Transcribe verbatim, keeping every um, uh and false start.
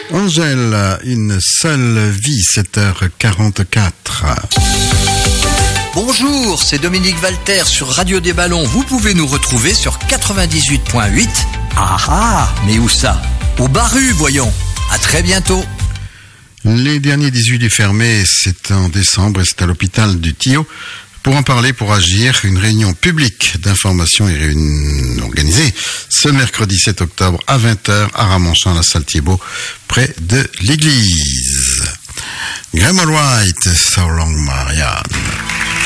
Angèle, une seule vie, sept heures quarante-quatre. Bonjour, c'est Dominique Valter sur Radio des Ballons. Vous pouvez nous retrouver sur quatre-vingt-dix-huit point huit. Ah ah, mais où ça? Au Barru, voyons. À très bientôt. Les derniers dix-huit du fermé, c'est en décembre et c'est à l'hôpital du Tillot. Pour en parler, pour agir, une réunion publique d'information est réun... organisée ce mercredi sept octobre à vingt heures à Ramonchamp, la salle Thiebaud, près de l'église. Graham White, So Long Marianne.